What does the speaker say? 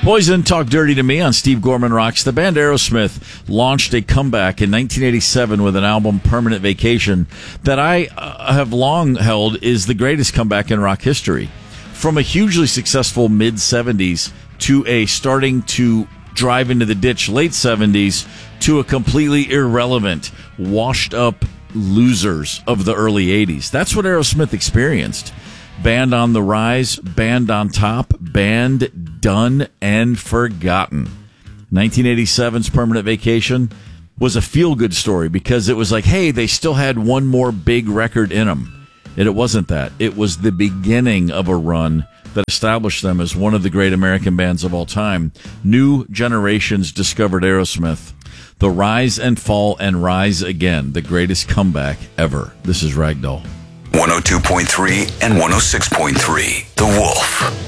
Poison, Talk Dirty to Me on Steve Gorman Rocks. The band Aerosmith launched a comeback in 1987 with an album, Permanent Vacation, that I have long held is the greatest comeback in rock history. From a hugely successful mid-'70s to a starting to drive into the ditch late 70s to a completely irrelevant, washed-up losers of the early 80s. That's what Aerosmith experienced. Band on the rise, band on top, band done and forgotten. 1987's Permanent Vacation was a feel-good story because it was like, hey, they still had one more big record in them. And it wasn't that. It was the beginning of a run that established them as one of the great American bands of all time. New generations discovered Aerosmith. The rise and fall and rise again. The greatest comeback ever. This is Ragdoll. 102.3 and 106.3. The Wolf.